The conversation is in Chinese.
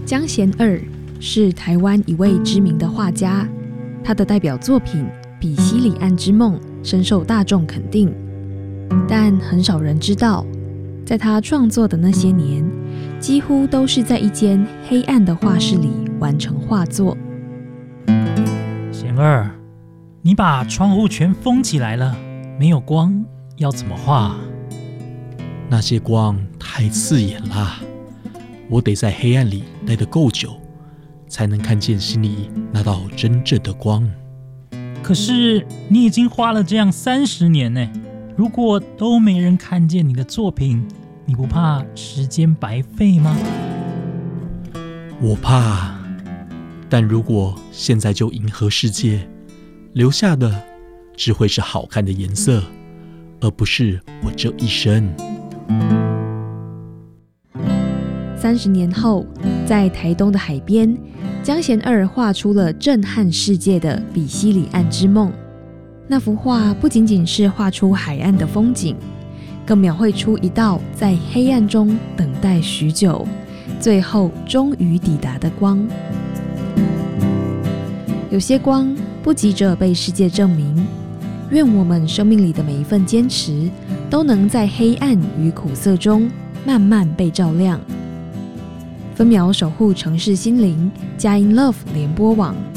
江贤二是台湾一位知名的画家，他的代表作品《比西里岸之梦》深受大众肯定，但很少人知道，在他创作的那些年，几乎都是在一间黑暗的画室里完成画作。 贤二，你把窗户全封起来了，没有光，要怎么画？ 那些光太刺眼啦，我得在黑暗里待得够久，才能看见心里那道真正的光。 可是你已经画了这样30年呢，如果都没人看见你的作品，你不怕时间白费吗？ 我怕，但如果现在就迎合世界，留下的只会是好看的颜色，而不是我这一生。 30年后，在台东的海边，江贤二画出了震撼世界的《比西里岸之梦》。那幅画不仅仅是画出海岸的风景，更描绘出一道在黑暗中等待许久，最后终于抵达的光。有些光不急着被世界证明，愿我们生命里的每一份坚持，都能在黑暗与苦涩中慢慢被照亮。分秒守护城市心灵，佳音 Love 联播网。